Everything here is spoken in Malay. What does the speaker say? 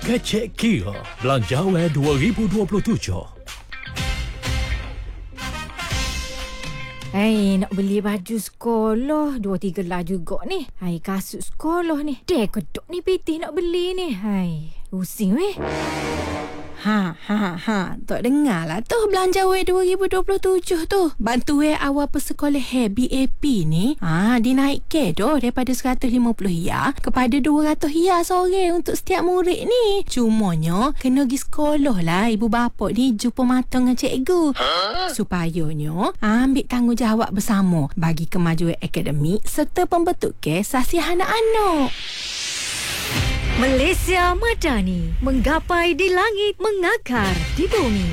Kecek Kira Belanjawan 2027. Nak beli baju sekolah 2-3 lah juga ni. Kasut sekolah ni. Dek kedok ni PT nak beli ni. Pusing weh. Tak dengar lah tu belanja weh 2027 tu. Bantu weh awal persekolah BAP ni. Dinaik ke tu daripada 150 ya kepada 200 ya sore untuk setiap murid ni. Cumanya kena pergi sekolah lah ibu bapa ni jumpa mata dengan cikgu. Supayanya ambil tanggungjawab bersama bagi kemajuan akademik serta pembentukan sasihan anak-anak. Malaysia Madani, menggapai di langit, mengakar di bumi.